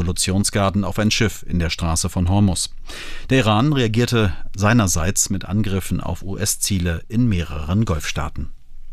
Revolutionsgarden auf ein Schiff in der Straße von Hormuz. Der Iran reagierte seinerseits mit Angriffen auf US-Ziele in mehreren Golfstaaten.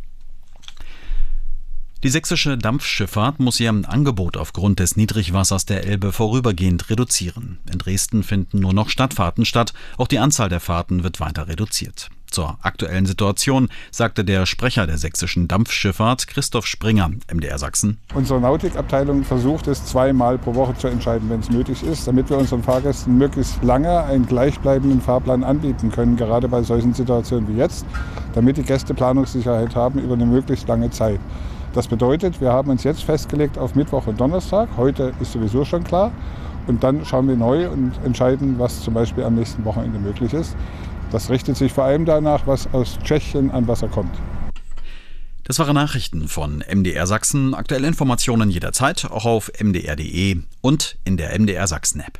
Die sächsische Dampfschifffahrt muss ihr Angebot aufgrund des Niedrigwassers der Elbe vorübergehend reduzieren. In Dresden finden nur noch Stadtfahrten statt. Auch die Anzahl der Fahrten wird weiter reduziert. Zur aktuellen Situation sagte der Sprecher der sächsischen Dampfschifffahrt, Christoph Springer, MDR Sachsen. Unsere Nautikabteilung versucht es 2-mal pro Woche zu entscheiden, wenn es nötig ist, damit wir unseren Fahrgästen möglichst lange einen gleichbleibenden Fahrplan anbieten können, gerade bei solchen Situationen wie jetzt, damit die Gäste Planungssicherheit haben über eine möglichst lange Zeit. Das bedeutet, wir haben uns jetzt festgelegt auf Mittwoch und Donnerstag. Heute ist sowieso schon klar. Und dann schauen wir neu und entscheiden, was zum Beispiel am nächsten Wochenende möglich ist. Das richtet sich vor allem danach, was aus Tschechien an Wasser kommt. Das waren Nachrichten von MDR Sachsen. Aktuelle Informationen jederzeit, auch auf mdr.de und in der MDR Sachsen-App.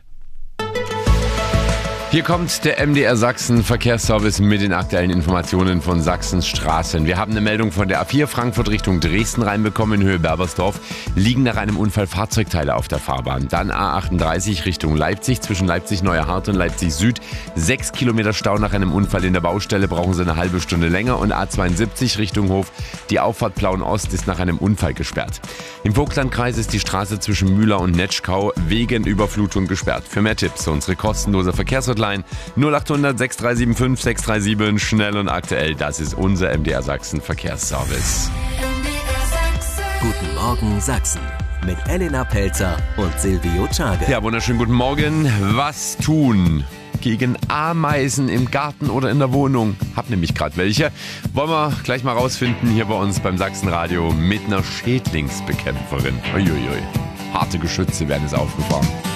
Hier kommt der MDR Sachsen Verkehrsservice mit den aktuellen Informationen von Sachsens Straßen. Wir haben eine Meldung von der A4 Frankfurt Richtung Dresden reinbekommen in Höhe Berbersdorf. Liegen nach einem Unfall Fahrzeugteile auf der Fahrbahn. Dann A38 Richtung Leipzig zwischen Leipzig-Neuerhardt und Leipzig Süd. 6 Kilometer Stau nach einem Unfall in der Baustelle, brauchen Sie eine halbe Stunde länger. Und A72 Richtung Hof. Die Auffahrt Plauen-Ost ist nach einem Unfall gesperrt. Im Vogtlandkreis ist die Straße zwischen Mühlau und Netschkau wegen Überflutung gesperrt. Für mehr Tipps unsere kostenlose Verkehrshotline 0800 6375 637, schnell und aktuell, das ist unser MDR Sachsen Verkehrsservice. Guten Morgen Sachsen mit Elena Pelzer und Silvio Czage. Ja, wunderschönen guten Morgen. Was tun gegen Ameisen im Garten oder in der Wohnung? Hab nämlich gerade welche. Wollen wir gleich mal rausfinden hier bei uns beim Sachsenradio mit einer Schädlingsbekämpferin. Uiuiui. Harte Geschütze werden es aufgefahren.